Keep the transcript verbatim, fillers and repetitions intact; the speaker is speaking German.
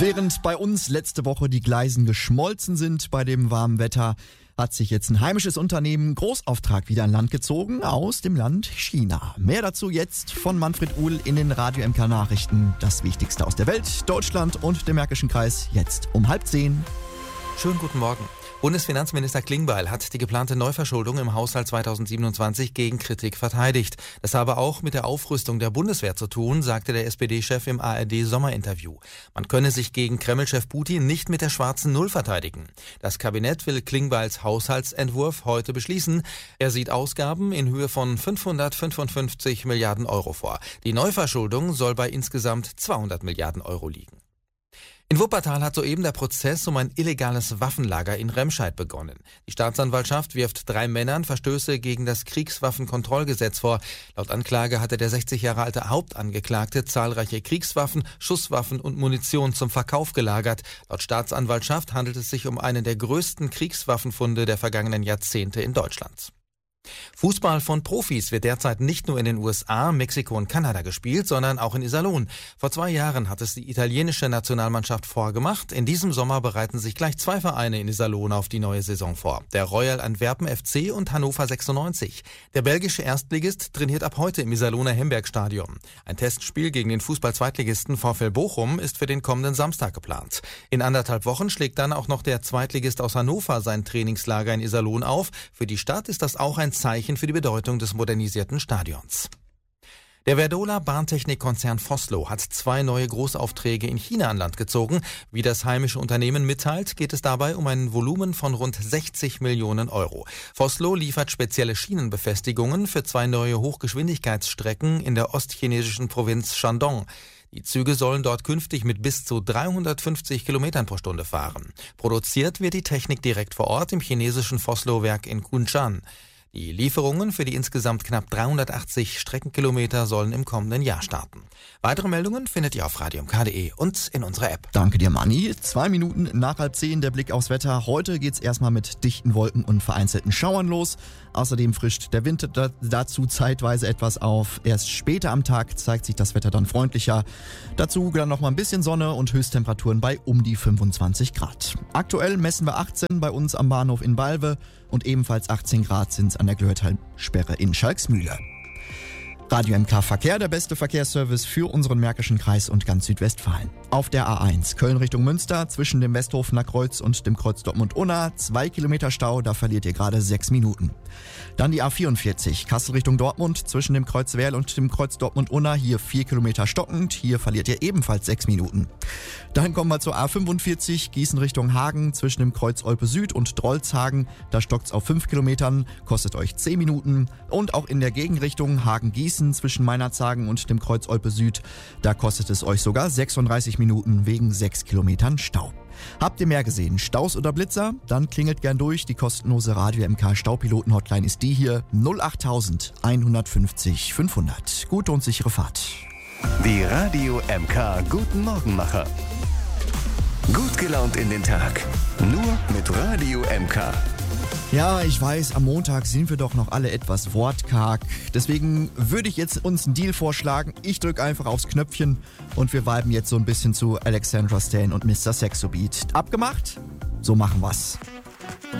Während bei uns letzte Woche die Gleisen geschmolzen sind bei dem warmen Wetter, hat sich jetzt ein heimisches Unternehmen Großauftrag wieder an Land gezogen aus dem Land China. Mehr dazu jetzt von Manfred Uhl in den Radio M K Nachrichten. Das Wichtigste aus der Welt, Deutschland und dem Märkischen Kreis jetzt um halb zehn. Schönen guten Morgen. Bundesfinanzminister Klingbeil hat die geplante Neuverschuldung im Haushalt zweitausendsiebenundzwanzig gegen Kritik verteidigt. Das habe auch mit der Aufrüstung der Bundeswehr zu tun, sagte der S P D-Chef im A R D-Sommerinterview. Man könne sich gegen Kreml-Chef Putin nicht mit der schwarzen Null verteidigen. Das Kabinett will Klingbeils Haushaltsentwurf heute beschließen. Er sieht Ausgaben in Höhe von fünfhundertfünfundfünfzig Milliarden Euro vor. Die Neuverschuldung soll bei insgesamt zweihundert Milliarden Euro liegen. In Wuppertal hat soeben der Prozess um ein illegales Waffenlager in Remscheid begonnen. Die Staatsanwaltschaft wirft drei Männern Verstöße gegen das Kriegswaffenkontrollgesetz vor. Laut Anklage hatte der sechzig Jahre alte Hauptangeklagte zahlreiche Kriegswaffen, Schusswaffen und Munition zum Verkauf gelagert. Laut Staatsanwaltschaft handelt es sich um einen der größten Kriegswaffenfunde der vergangenen Jahrzehnte in Deutschland. Fußball von Profis wird derzeit nicht nur in den U S A, Mexiko und Kanada gespielt, sondern auch in Iserlohn. Vor zwei Jahren hat es die italienische Nationalmannschaft vorgemacht. In diesem Sommer bereiten sich gleich zwei Vereine in Iserlohn auf die neue Saison vor. Der Royal Antwerpen F C und Hannover sechsundneunzig. Der belgische Erstligist trainiert ab heute im Iserlohner Hembergstadion. Ein Testspiel gegen den Fußball-Zweitligisten VfL Bochum ist für den kommenden Samstag geplant. In anderthalb Wochen schlägt dann auch noch der Zweitligist aus Hannover sein Trainingslager in Iserlohn auf. Für die Stadt ist das auch ein Zeichen für die Bedeutung des modernisierten Stadions. Der Verdola Bahntechnikkonzern Vossloh hat zwei neue Großaufträge in China an Land gezogen. Wie das heimische Unternehmen mitteilt, geht es dabei um ein Volumen von rund sechzig Millionen Euro. Vossloh liefert spezielle Schienenbefestigungen für zwei neue Hochgeschwindigkeitsstrecken in der ostchinesischen Provinz Shandong. Die Züge sollen dort künftig mit bis zu dreihundertfünfzig Kilometern pro Stunde fahren. Produziert wird die Technik direkt vor Ort im chinesischen Vossloh-Werk in Kunshan. Die Lieferungen für die insgesamt knapp dreihundertachtzig Streckenkilometer sollen im kommenden Jahr starten. Weitere Meldungen findet ihr auf radio m k punkt d e und in unserer App. Danke dir, Manni. Zwei Minuten nach halb zehn der Blick aufs Wetter. Heute geht's erstmal mit dichten Wolken und vereinzelten Schauern los. Außerdem frischt der Wind da, dazu zeitweise etwas auf. Erst später am Tag zeigt sich das Wetter dann freundlicher. Dazu dann noch mal ein bisschen Sonne und Höchsttemperaturen bei um die fünfundzwanzig Grad. Aktuell messen wir achtzehn bei uns am Bahnhof in Balve und ebenfalls achtzehn Grad sind es an der Glöhrtalsperre in Schalksmühle. Radio M K Verkehr, der beste Verkehrsservice für unseren Märkischen Kreis und ganz Südwestfalen. Auf der A eins Köln Richtung Münster zwischen dem Westhofener Kreuz und dem Kreuz Dortmund-Unna zwei Kilometer Stau, da verliert ihr gerade sechs Minuten. Dann die A vierundvierzig Kassel Richtung Dortmund zwischen dem Kreuz Werl und dem Kreuz Dortmund-Unna, hier vier Kilometer stockend, hier verliert ihr ebenfalls sechs Minuten. Dann kommen wir zur A fünfundvierzig Gießen Richtung Hagen zwischen dem Kreuz Olpe Süd und Drolzhagen, da stockt's auf fünf Kilometern, kostet euch zehn Minuten. Und auch in der Gegenrichtung Hagen-Gießen zwischen Meinerzhagen und dem Kreuz Olpe Süd, da kostet es euch sogar sechsunddreißig Minuten wegen sechs Kilometern Stau. Habt ihr mehr gesehen, Staus oder Blitzer? Dann klingelt gern durch. Die kostenlose Radio M K Staupiloten-Hotline ist die hier null acht eins fünfzig fünfhundert. Gute und sichere Fahrt. Die Radio M K Guten Morgenmacher. Gut gelaunt in den Tag. Nur mit Radio M K. Ja, ich weiß, am Montag sind wir doch noch alle etwas wortkarg. Deswegen würde ich jetzt uns einen Deal vorschlagen. Ich drücke einfach aufs Knöpfchen und wir viben jetzt so ein bisschen zu Alexandra Stan und Mister Sexo Beat. Abgemacht? So machen wir's.